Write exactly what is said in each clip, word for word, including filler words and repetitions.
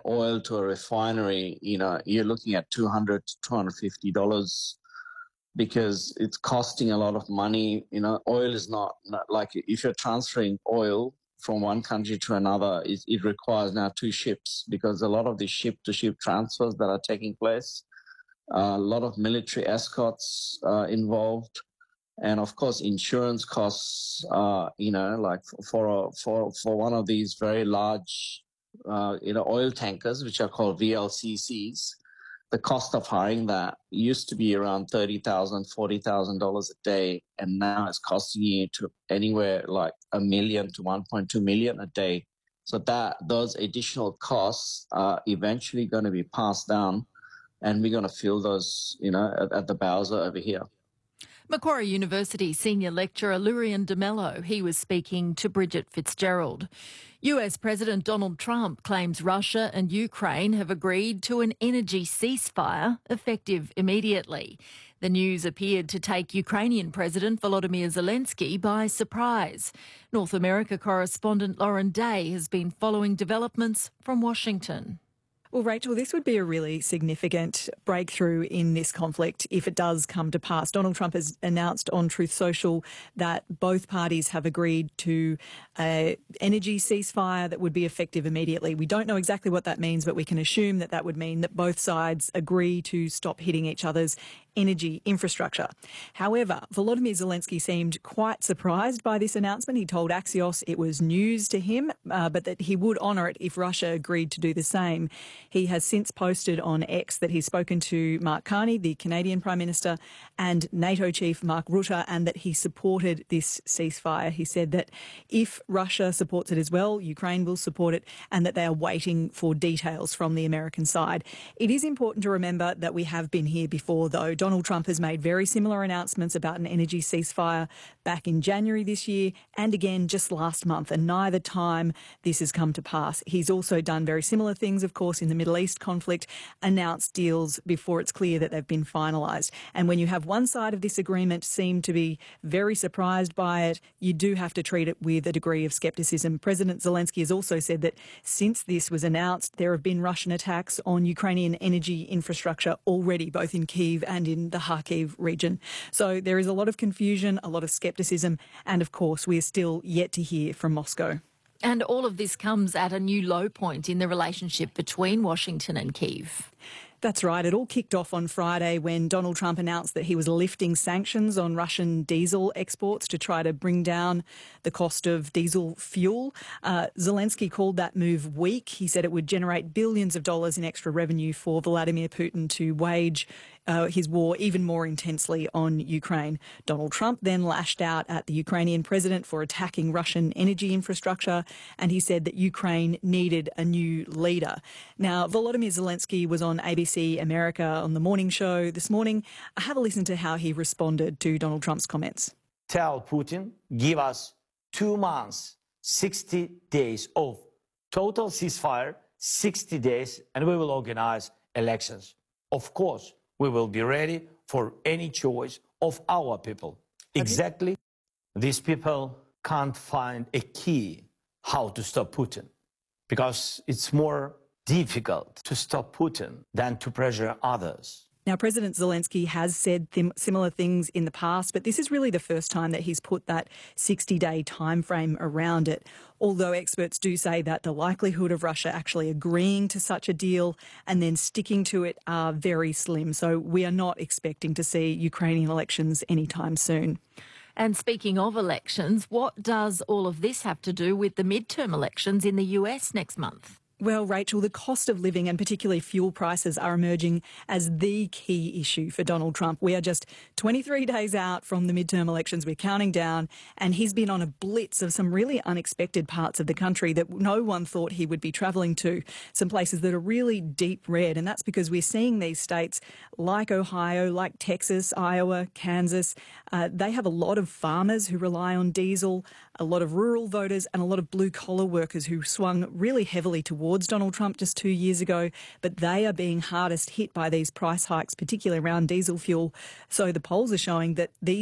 oil to a refinery, you know, you're looking at two hundred dollars to two hundred fifty dollars because it's costing a lot of money. You know, oil is not, not like if you're transferring oil from one country to another, it, it requires now two ships because a lot of the ship-to-ship transfers that are taking place, uh, a lot of military escorts uh, involved, and of course insurance costs. Uh, you know, like for a, for for one of these very large, uh, you know, oil tankers, which are called V L C Cs. The cost of hiring that used to be around thirty thousand dollars, forty thousand dollars a day, and now it's costing you to anywhere like a million to one point two million a day. So that those additional costs are eventually going to be passed down, and we're going to feel those, you know, at, at the Bowser over here. Macquarie University senior lecturer Lurian de Mello, he was speaking to Bridget Fitzgerald. U S President Donald Trump claims Russia and Ukraine have agreed to an energy ceasefire effective immediately. The news appeared to take Ukrainian President Volodymyr Zelensky by surprise. North America correspondent Lauren Day has been following developments from Washington. Well, Rachel, this would be a really significant breakthrough in this conflict if it does come to pass. Donald Trump has announced on Truth Social that both parties have agreed to an energy ceasefire that would be effective immediately. We don't know exactly what that means, but we can assume that that would mean that both sides agree to stop hitting each other's energy infrastructure. However, Volodymyr Zelensky seemed quite surprised by this announcement. He told Axios it was news to him, uh, but that he would honour it if Russia agreed to do the same. He has since posted on X that he's spoken to Mark Carney, the Canadian Prime Minister, and NATO Chief Mark Rutte, and that he supported this ceasefire. He said that if Russia supports it as well, Ukraine will support it, and that they are waiting for details from the American side. It is important to remember that we have been here before, though. Donald Trump has made very similar announcements about an energy ceasefire back in January this year and again just last month, and neither time this has come to pass. He's also done very similar things, of course, in the Middle East conflict, announced deals before it's clear that they've been finalised. And when you have one side of this agreement seem to be very surprised by it, you do have to treat it with a degree of scepticism. President Zelensky has also said that since this was announced, there have been Russian attacks on Ukrainian energy infrastructure already, both in Kyiv and in the Kharkiv region. So there is a lot of confusion, a lot of scepticism, and of course we are still yet to hear from Moscow. And all of this comes at a new low point in the relationship between Washington and Kyiv. That's right. It all kicked off on Friday when Donald Trump announced that he was lifting sanctions on Russian diesel exports to try to bring down the cost of diesel fuel. Uh, Zelensky called that move weak. He said it would generate billions of dollars in extra revenue for Vladimir Putin to wage uh, his war even more intensely on Ukraine. Donald Trump then lashed out at the Ukrainian president for attacking Russian energy infrastructure, and he said that Ukraine needed a new leader. Now, Volodymyr Zelensky was on A B C America on the morning show this morning. Have a listen to how he responded to Donald Trump's comments. Tell Putin, give us two months, sixty days of total ceasefire, sixty days, and we will organize elections. Of course, we will be ready for any choice of our people. Exactly. These people can't find a key how to stop Putin, because it's more difficult to stop Putin than to pressure others. Now, President Zelensky has said th- similar things in the past, but this is really the first time that he's put that sixty-day time frame around it, although experts do say that the likelihood of Russia actually agreeing to such a deal and then sticking to it are very slim. So we are not expecting to see Ukrainian elections anytime soon. And speaking of elections, what does all of this have to do with the midterm elections in the U S next month? Well, Rachel, the cost of living and particularly fuel prices are emerging as the key issue for Donald Trump. We are just twenty-three days out from the midterm elections. We're counting down, and he's been on a blitz of some really unexpected parts of the country that no one thought he would be travelling to, some places that are really deep red. And that's because we're seeing these states like Ohio, like Texas, Iowa, Kansas. Uh, they have a lot of farmers who rely on diesel, a lot of rural voters, and a lot of blue-collar workers who swung really heavily towards towards Donald Trump just two years ago, but they are being hardest hit by these price hikes, particularly around diesel fuel. So the polls are showing that these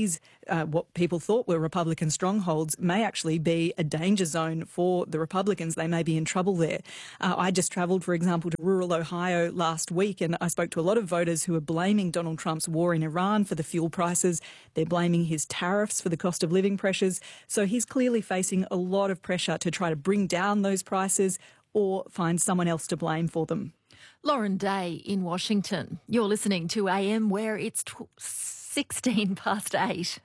uh, what people thought were Republican strongholds may actually be a danger zone for the Republicans. They may be in trouble there. Uh, I just travelled, for example, to rural Ohio last week, and I spoke to a lot of voters who are blaming Donald Trump's war in Iran for the fuel prices. They're blaming his tariffs for the cost of living pressures. So he's clearly facing a lot of pressure to try to bring down those prices or find someone else to blame for them. Lauren Day in Washington. You're listening to A M, where it's tw- sixteen past eight.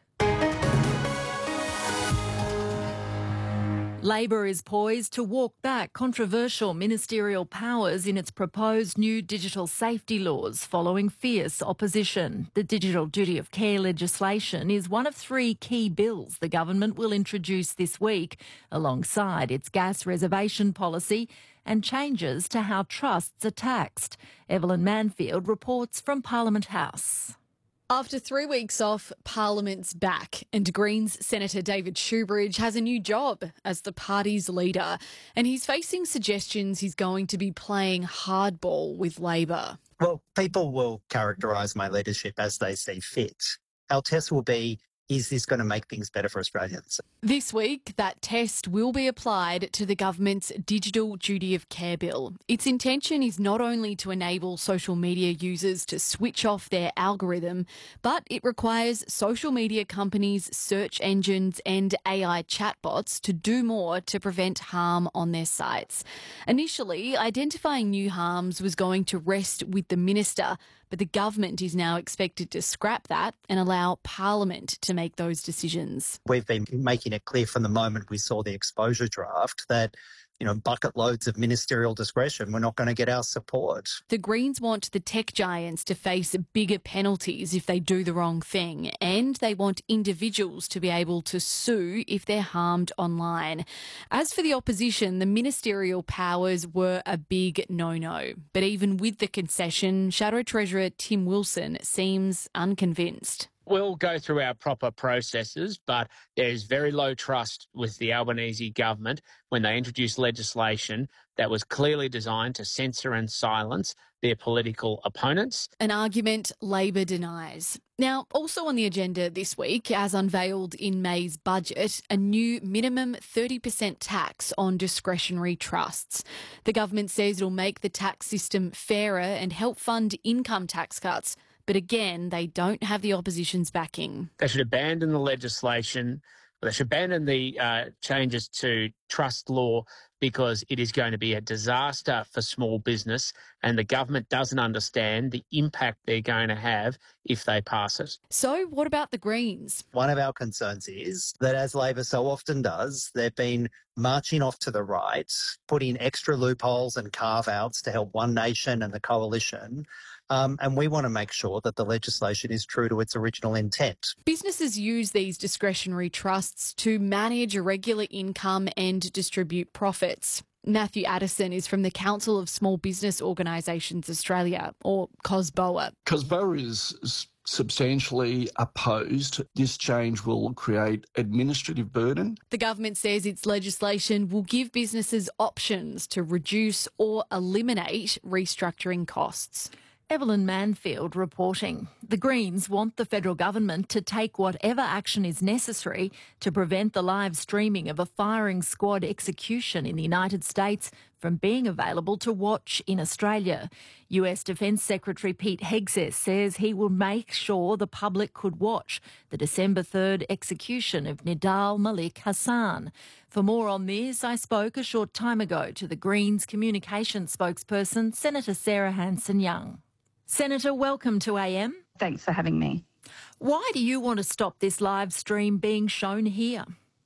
Labor is poised to walk back controversial ministerial powers in its proposed new digital safety laws following fierce opposition. The Digital Duty of Care legislation is one of three key bills the government will introduce this week, alongside its gas reservation policy and changes to how trusts are taxed. Evelyn Manfield reports from Parliament House. After three weeks off, Parliament's back, and Greens Senator David Shoebridge has a new job as the party's leader, and he's facing suggestions he's going to be playing hardball with Labor. Well, people will characterise my leadership as they see fit. Our test will be, is this going to make things better for Australians? This week, that test will be applied to the government's Digital Duty of Care bill. Its intention is not only to enable social media users to switch off their algorithm, but it requires social media companies, search engines and A I chatbots to do more to prevent harm on their sites. Initially, identifying new harms was going to rest with the minister, but the government is now expected to scrap that and allow Parliament to make those decisions. We've been making it clear from the moment we saw the exposure draft that, you know, bucket loads of ministerial discretion, we're not going to get our support. The Greens want the tech giants to face bigger penalties if they do the wrong thing, and they want individuals to be able to sue if they're harmed online. As for the opposition, the ministerial powers were a big no-no. But even with the concession, Shadow Treasurer Tim Wilson seems unconvinced. We'll go through our proper processes, but there's very low trust with the Albanese government when they introduced legislation that was clearly designed to censor and silence their political opponents. An argument Labor denies. Now, also on the agenda this week, as unveiled in May's budget, a new minimum thirty percent tax on discretionary trusts. The government says it'll make the tax system fairer and help fund income tax cuts. But again, they don't have the opposition's backing. They should abandon the legislation. They should abandon the uh, changes to trust law because it is going to be a disaster for small business, and the government doesn't understand the impact they're going to have if they pass it. So what about the Greens? One of our concerns is that, as Labor so often does, they've been marching off to the right, putting extra loopholes and carve-outs to help One Nation and the coalition. Um, and we want to make sure that the legislation is true to its original intent. Businesses use these discretionary trusts to manage irregular income and distribute profits. Matthew Addison is from the Council of Small Business Organisations Australia, or COSBOA. COSBOA is substantially opposed. This change will create administrative burden. The government says its legislation will give businesses options to reduce or eliminate restructuring costs. Evelyn Manfield reporting. The Greens want the federal government to take whatever action is necessary to prevent the live streaming of a firing squad execution in the United States from being available to watch in Australia. U S Defence Secretary Pete Hegseth says he will make sure the public could watch the December third execution of Nidal Malik Hassan. For more on this, I spoke a short time ago to the Greens communications spokesperson, Senator Sarah Hanson-Young. Senator, welcome to A M. Thanks for having me. Why do you want to stop this live stream being shown here?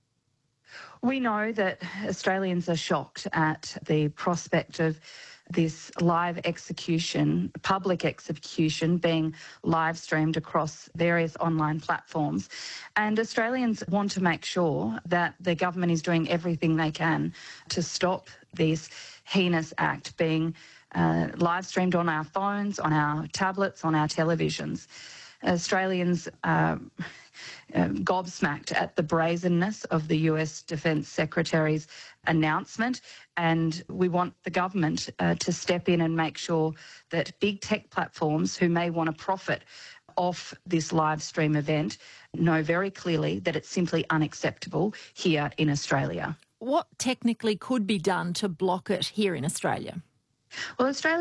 We know that Australians are shocked at the prospect of this live execution, public execution, being live streamed across various online platforms. And Australians want to make sure that the government is doing everything they can to stop this heinous act being uh, live streamed on our phones, on our tablets, on our televisions. Australians are um, gobsmacked at the brazenness of the U S Defence Secretary's announcement, and we want the government uh, to step in and make sure that big tech platforms who may want to profit off this live stream event know very clearly that it's simply unacceptable here in Australia. What technically could be done to block it here in Australia? Well, Australia